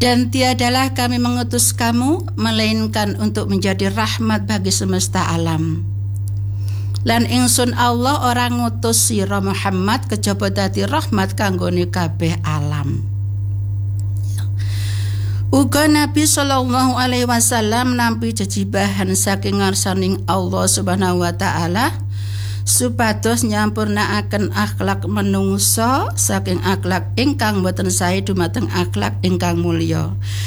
Dan tiadalah kami mengutus kamu melainkan untuk menjadi rahmat bagi semesta alam. Lan ingsun Allah orang ngutus sira Muhammad kejaba dadi rahmat kanggone kabeh alam. Uga Nabi sallallahu alaihi wasallam nampi jejibahan saking ngarsaning Allah Subhanahu wa taala supados nyampurnakaken akhlak menungso saking akhlak ingkang boten sae dumateng akhlak ingkang mulya.